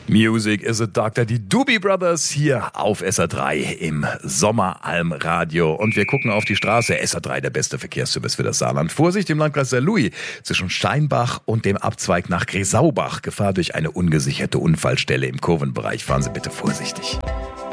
Music is a Doctor, die Doobie Brothers hier auf SR3 im Sommeralm-Radio. Und wir gucken auf die Straße. SR3, der beste Verkehrsservice für das Saarland. Vorsicht im Landkreis Saarlouis zwischen Steinbach und dem Abzweig nach Gresaubach. Gefahr durch eine ungesicherte Unfallstelle im Kurvenbereich. Fahren Sie bitte vorsichtig.